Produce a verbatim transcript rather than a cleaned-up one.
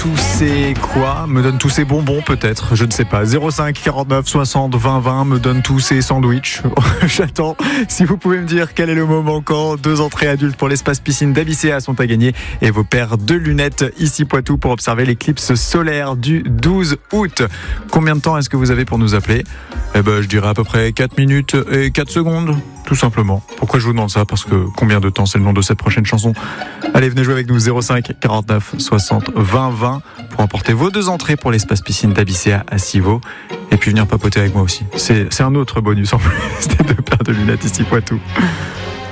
tous ces quoi? Me donne tous ces bonbons peut-être, je ne sais pas. zéro cinq quarante-neuf soixante vingt vingt me donne tous ces sandwichs. J'attends. Si vous pouvez me dire quel est le mot manquant. Deux entrées adultes pour l'espace piscine d'Abycéa sont à gagner et vos paires de lunettes ici Poitou pour observer l'éclipse solaire du douze août. Combien de temps est-ce que vous avez pour nous appeler? Eh ben, je dirais à peu près quatre minutes et quatre secondes. Tout simplement. Pourquoi je vous demande ça? Parce que combien de temps, c'est le nom de cette prochaine chanson. Allez, venez jouer avec nous, zéro cinq quarante-neuf soixante vingt vingt pour emporter vos deux entrées pour l'espace piscine d'Abycéa à Civaux. Et puis venir papoter avec moi aussi. C'est, c'est un autre bonus en plus des deux paires de lunettes ici Poitou.